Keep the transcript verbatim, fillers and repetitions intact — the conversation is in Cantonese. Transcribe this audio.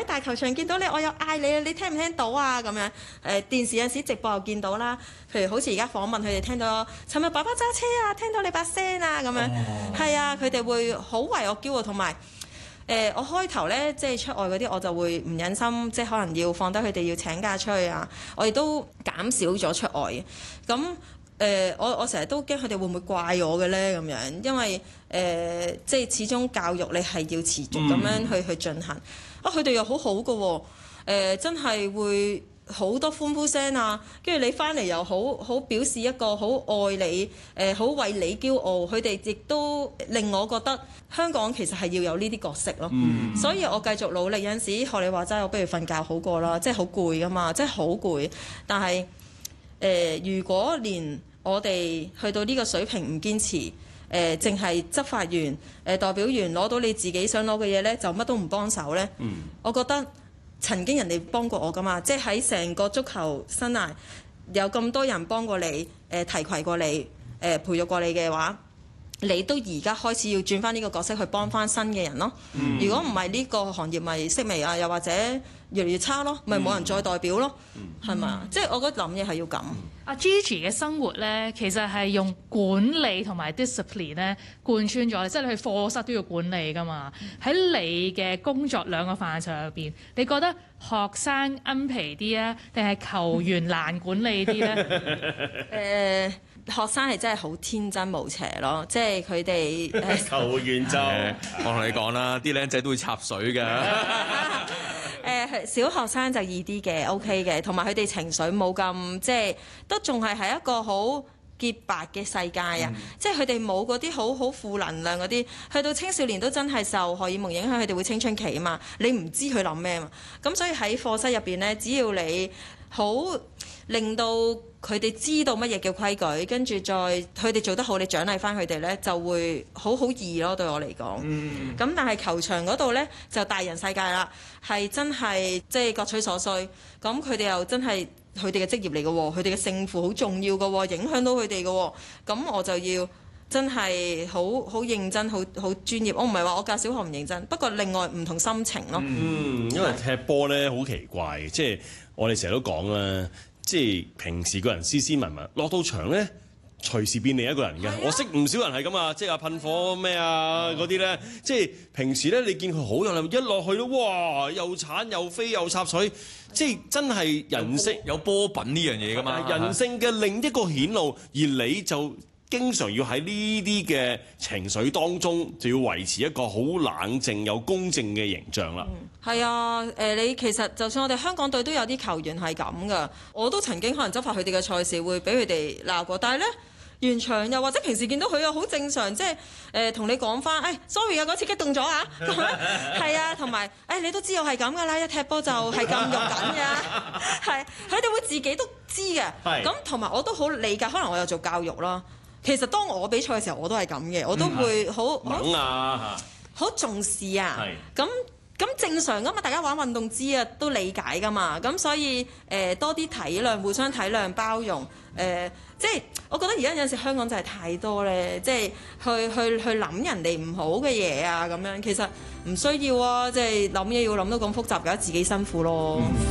喺大球場見到你，我有嗌你，你聽唔聽到啊？咁樣誒、呃、電視有時直播又見到啦。譬如好似而家訪問佢哋聽到，尋日爸爸揸車啊，聽到你把聲啊，咁樣係、oh. 啊，佢哋會好為我驕傲，同埋誒我開頭呢，即係出外嗰啲，我就會唔忍心，即係可能要放低佢哋要請假出去啊，我亦都減少咗出外嘅。咁誒、呃，我我成日都驚佢哋會唔會怪我嘅呢？咁樣，因為誒、呃、即係始終教育你係要持續咁樣去、mm. 去進行。啊，佢哋又好好㗎喎，誒真係會。好多歡呼聲啊！跟住你翻嚟又好好表示一個好愛你，誒好為你驕傲。佢哋亦都令我覺得香港其實係要有呢啲角色咯。嗯、所以我繼續努力。有陣時學你話齋，我不如瞓覺好過啦，即係好攰噶嘛，即係好攰。但係誒、呃，如果連我哋去到呢個水平唔堅持，誒淨係執法員、誒、呃、代表員攞到你自己想攞嘅嘢呢，就乜都唔幫手呢。嗯、我覺得。曾經人哋幫過我噶嘛，即係喺成個足球生涯有咁多人幫過你，誒、呃、提攜過你，誒、呃、培育過你嘅話，你都而家開始要轉翻呢個角色去幫翻新嘅人咯。嗯、如果唔係呢個行業咪式微啊，又或者越嚟越差咯，咪冇、嗯、人再代表咯，係咪、嗯？即係我覺得諗嘢係要咁。 阿 Gigi 嘅生活咧，其實係用管理同埋 discipline 咧貫穿咗，即係你去課室都要管理噶嘛。喺你嘅工作兩個範疇入邊，你覺得學生奀皮啲啊，定係球員難管理啲咧？ 誒、呃，學生係真係好天真無邪咯，即係佢哋球員就我同你講啦，啲僆仔都會插水㗎。 誒、呃、小學生就易啲嘅 ，OK 嘅，同埋佢哋情緒冇咁，即係都仲係喺一個好潔白嘅世界啊！嗯、即係佢哋冇嗰啲好好負能量嗰啲，去到青少年都真係受荷爾蒙影響，佢哋會青春期啊嘛，你唔知佢諗咩嘛，咁所以喺課室入邊呢，只要你好令到佢哋知道乜嘢叫規矩，跟住再佢哋做得好，你獎勵翻佢哋呢，就會好好易咯。對我嚟講，咁、嗯、但係球場嗰度呢，就大人世界啦，係真係即係各取所需。咁佢哋又真係佢哋嘅職業嚟嘅喎，佢哋嘅勝負好重要嘅喎，影響到佢哋嘅喎。咁我就要真係好好認真，好好專業。我唔係話我教小學唔認真，不過另外唔同心情咯。 嗯，因為踢波呢，好奇怪，即係我哋成日都講啦。即係平時個人斯斯文文，落到場咧，隨時變另一個人嘅。啊、我識唔少人係咁啊，即係啊噴火咩啊嗰啲咧。即係平時咧，你見佢好有禮，一落去咯，哇！又鏟又飛又插水，即係真係人性有波品呢樣嘢㗎嘛。 人性嘅另一個顯露，而你就經常要喺呢啲嘅情緒當中，就要維持一個好冷靜又公正嘅形象啦。 係、嗯、啊，誒、呃、你其實就算我哋香港隊都有啲球員係咁噶，我都曾經可能執法佢哋嘅賽事會俾佢哋鬧過，但係呢，完場又或者平時見到佢又好正常，即係誒同你講翻，誒、哎、sorry 啊嗰次激動咗啊，咁樣係啊，同埋誒你都知我係咁噶啦，一踢波就係咁肉緊㗎，係佢哋會自己都知嘅，咁同埋我都好理解，可能我有做教育啦。其實當我比賽嘅時候，我都係咁嘅，我都會好好好重視啊。咁咁正常噶嘛，大家玩運動知啊，都理解噶嘛。咁所以誒、呃、多啲體諒，互相體諒包容。誒、呃、即係我覺得而家有陣時香港就係太多咧，即係去去去諗人哋唔好嘅嘢啊咁樣。其實唔需要啊，即係諗嘢要諗到咁複雜，搞得自己辛苦咯。嗯